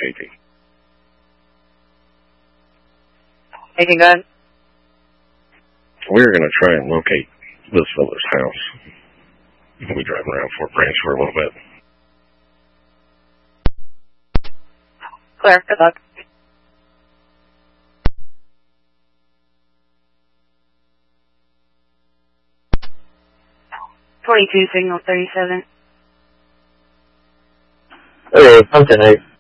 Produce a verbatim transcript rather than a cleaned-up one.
Katie. Hey, can go ahead. We're going to try and locate this fella's house. We'll be driving around Fort Branch for a little bit. Clear. Good luck. twenty-two, signal thirty-seven. Okay, I'm ten eight.